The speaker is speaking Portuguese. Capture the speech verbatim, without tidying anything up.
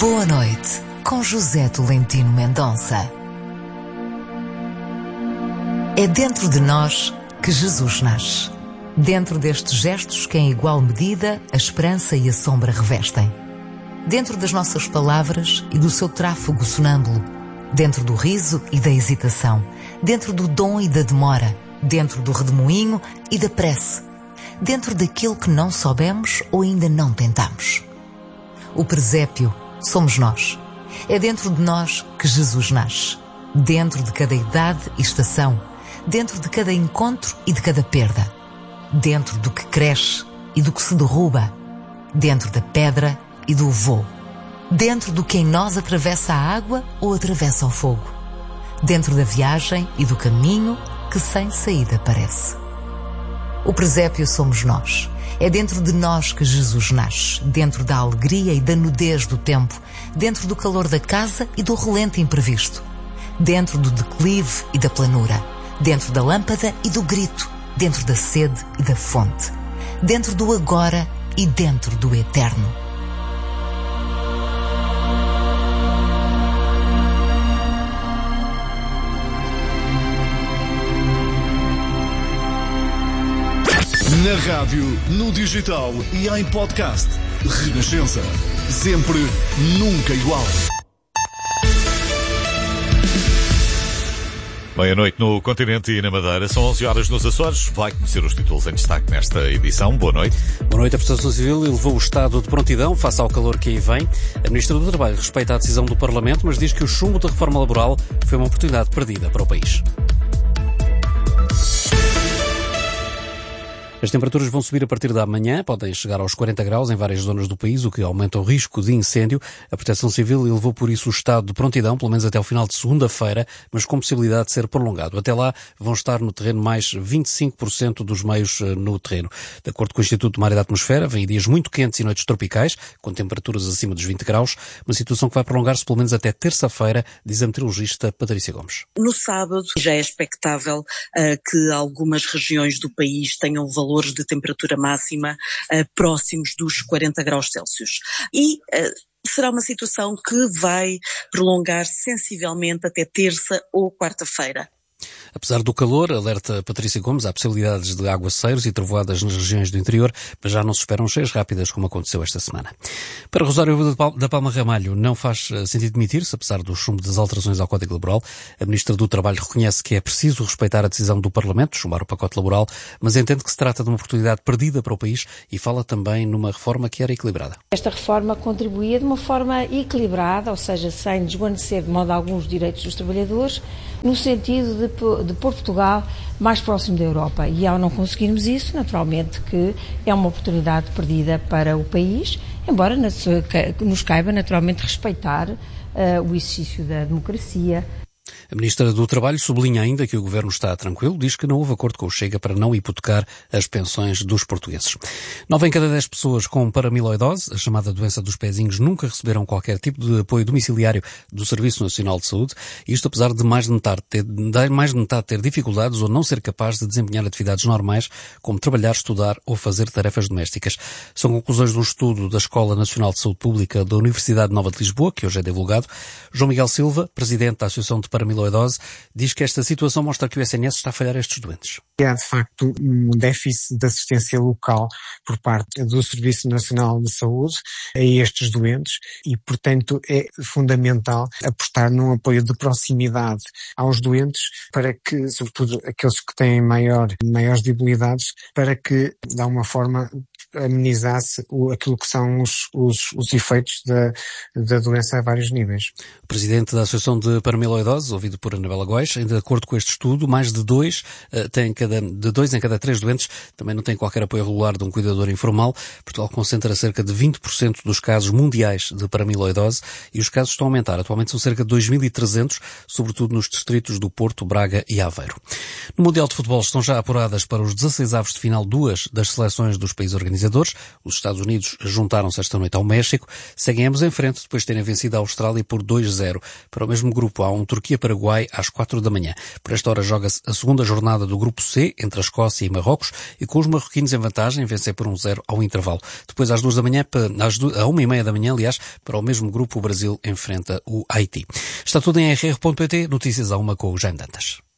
Boa noite, com José Tolentino Mendonça. É dentro de nós que Jesus nasce. Dentro destes gestos que em igual medida a esperança e a sombra revestem. Dentro das nossas palavras e do seu tráfego sonâmbulo. Dentro do riso e da hesitação. Dentro do dom e da demora. Dentro do redemoinho e da prece. Dentro daquilo que não soubemos ou ainda não tentamos. O presépio somos nós. É dentro de nós que Jesus nasce. Dentro de cada idade e estação. Dentro de cada encontro e de cada perda. Dentro do que cresce e do que se derruba. Dentro da pedra e do voo. Dentro do que em nós atravessa a água ou atravessa o fogo. Dentro da viagem e do caminho que sem saída parece. O presépio somos nós. É dentro de nós que Jesus nasce, dentro da alegria e da nudez do tempo, dentro do calor da casa e do relento imprevisto, dentro do declive e da planura, dentro da lâmpada e do grito, dentro da sede e da fonte, dentro do agora e dentro do eterno. Na rádio, no digital e em podcast. Renascença. Sempre, nunca igual. Meia-noite no continente e na Madeira. São onze horas nos Açores. Vai conhecer os títulos em destaque nesta edição. Boa noite. Boa noite. A Proteção Civil elevou o estado de prontidão face ao calor que aí vem. A Ministra do Trabalho respeita a decisão do Parlamento, mas diz que o chumbo da reforma laboral foi uma oportunidade perdida para o país. As temperaturas vão subir a partir da manhã, podem chegar aos quarenta graus em várias zonas do país, o que aumenta o risco de incêndio. A Proteção Civil elevou por isso o estado de prontidão, pelo menos até ao final de segunda-feira, mas com possibilidade de ser prolongado. Até lá vão estar no terreno mais vinte e cinco por cento dos meios no terreno. De acordo com o Instituto de Mar e da Atmosfera, vêm dias muito quentes e noites tropicais, com temperaturas acima dos vinte graus, uma situação que vai prolongar-se pelo menos até terça-feira, diz a meteorologista Patrícia Gomes. No sábado já é expectável uh, que algumas regiões do país tenham valor de temperatura máxima uh, próximos dos quarenta graus Celsius. E uh, será uma situação que vai prolongar sensivelmente até terça ou quarta-feira. Apesar do calor, alerta Patrícia Gomes, há possibilidades de aguaceiros e trovoadas nas regiões do interior, mas já não se esperam cheias rápidas como aconteceu esta semana. Para Rosário da Palma Ramalho, não faz sentido demitir-se, apesar do chumbo das alterações ao Código Laboral. A Ministra do Trabalho reconhece que é preciso respeitar a decisão do Parlamento, chumbar o pacote laboral, mas entende que se trata de uma oportunidade perdida para o país e fala também numa reforma que era equilibrada. Esta reforma contribuía de uma forma equilibrada, ou seja, sem desvanecer de modo algum os direitos dos trabalhadores, no sentido de, de pôr Portugal mais próximo da Europa. E ao não conseguirmos isso, naturalmente que é uma oportunidade perdida para o país, embora nos caiba naturalmente respeitar uh, o exercício da democracia. A Ministra do Trabalho sublinha ainda que o Governo está tranquilo, diz que não houve acordo com o Chega para não hipotecar as pensões dos portugueses. Nove em cada dez pessoas com paramiloidose, a chamada doença dos pezinhos, nunca receberam qualquer tipo de apoio domiciliário do Serviço Nacional de Saúde, isto apesar de mais de metade ter, de mais de metade ter dificuldades ou não ser capaz de desempenhar atividades normais, como trabalhar, estudar ou fazer tarefas domésticas. São conclusões do estudo da Escola Nacional de Saúde Pública da Universidade Nova de Lisboa, que hoje é divulgado. João Miguel Silva, presidente da Associação de Paramiloidose, diz que esta situação mostra que o S N S está a falhar estes doentes. Há, de facto, um déficit de assistência local por parte do Serviço Nacional de Saúde a estes doentes e, portanto, é fundamental apostar num apoio de proximidade aos doentes para que, sobretudo aqueles que têm maior, maiores debilidades, para que, de alguma forma, amenizasse o, aquilo que são os, os, os efeitos da, da doença a vários níveis. O presidente da Associação de Paramiloidose, ouvido por Anabela Góis, de acordo com este estudo, mais de dois, uh, tem cada, de dois em cada três doentes também não têm qualquer apoio regular de um cuidador informal. Portugal concentra cerca de vinte por cento dos casos mundiais de paramiloidose e os casos estão a aumentar. Atualmente são cerca de dois mil e trezentos, sobretudo nos distritos do Porto, Braga e Aveiro. No Mundial de Futebol estão já apuradas para os dezasseis avos de final duas das seleções dos países organizados organizadores. Os Estados Unidos juntaram-se esta noite ao México. Seguem ambos em frente depois de terem vencido a Austrália por dois a zero. Para o mesmo grupo há um Turquia-Paraguai às quatro da manhã. Por esta hora joga-se a segunda jornada do grupo C, entre a Escócia e Marrocos, e com os marroquinos em vantagem, vencer por um zero ao intervalo. Depois às duas da manhã, às duas, à uma e meia da manhã, aliás, para o mesmo grupo o Brasil enfrenta o Haiti. Está tudo em r r ponto p t, notícias a uma com o Jaime Dantas.